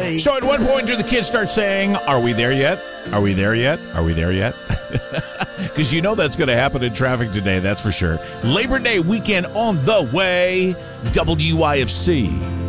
day. So at what point do the kids start saying, are we there yet? Are we there yet? Are we there yet? Because you know that's going to happen in traffic today, that's for sure. Labor Day weekend on the way. WIFC.